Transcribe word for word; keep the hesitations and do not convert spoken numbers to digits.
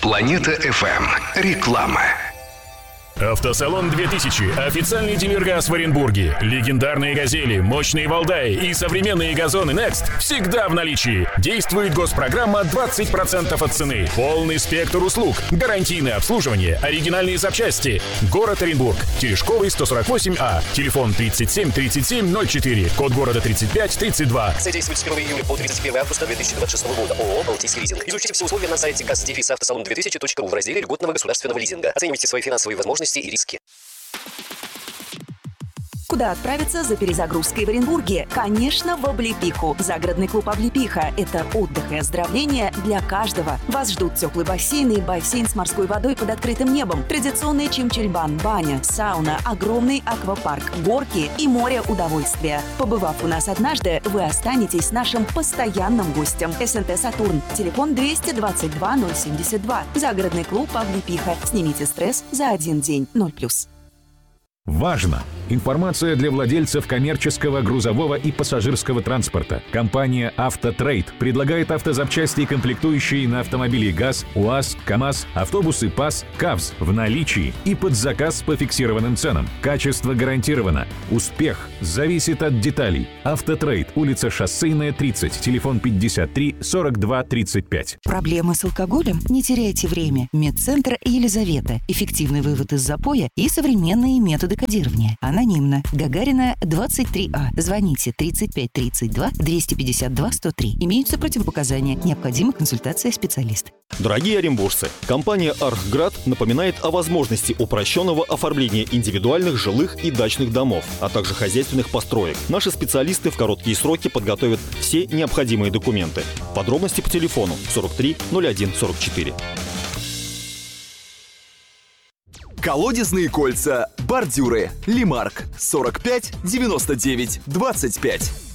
Планета эф эм. Реклама. Автосалон две тысячи. Официальный дилер ГАЗ в Оренбурге. Легендарные «Газели», мощные «Валдаи» и современные газоны Next всегда в наличии. Действует госпрограмма двадцать процентов от цены. Полный спектр услуг. Гарантийное обслуживание. Оригинальные запчасти. Город Оренбург. Терешковый, сто сорок восемь А. Телефон тридцать семь тридцать семь ноль четыре. Код города тридцать пять тридцать два. Акция действует с первого июля по тридцать первое августа две тысячи двадцать шестого года. ООО «Балтийский лизинг». Изучите все условия на сайте газ автосалон две тысячи точка ру в разделе льготного государственного лизинга. Оценивайте свои финансовые возможности и риски. Куда отправиться за перезагрузкой в Оренбурге? Конечно, в Облепиху. Загородный клуб «Облепиха» — это отдых и оздоровление для каждого. Вас ждут теплый бассейн и бассейн с морской водой под открытым небом, традиционный чимчильбан, баня, сауна, огромный аквапарк, горки и море удовольствия. Побывав у нас однажды, вы останетесь нашим постоянным гостем. СНТ «Сатурн». Телефон двести двадцать два ноль семьдесят два. Загородный клуб «Облепиха». Снимите стресс за один день. ноль плюс. Важно! Информация для владельцев коммерческого, грузового и пассажирского транспорта. Компания «Автотрейд» предлагает автозапчасти и комплектующие на автомобили ГАЗ, УАЗ, КАМАЗ, автобусы ПАЗ, КАВЗ в наличии и под заказ по фиксированным ценам. Качество гарантировано. Успех зависит от деталей. «Автотрейд», улица Шоссейная, тридцать, телефон пятьдесят три сорок два тридцать пять. Проблемы с алкоголем? Не теряйте время. Медцентр Елизавета. Эффективный вывод из запоя и современные методы кодирования. Анонимно. Гагарина, двадцать три А. Звоните тридцать пять тридцать два двести пятьдесят два сто три. Имеются противопоказания. Необходима консультация специалиста. Дорогие оренбуржцы, компания «Архград» напоминает о возможности упрощенного оформления индивидуальных жилых и дачных домов, а также хозяйственных построек. Наши специалисты в короткие сроки подготовят все необходимые документы. Подробности по телефону сорок три ноль один сорок четыре. Колодезные кольца, бордюры, Лимарк, сорок пять девяносто девять двадцать пять.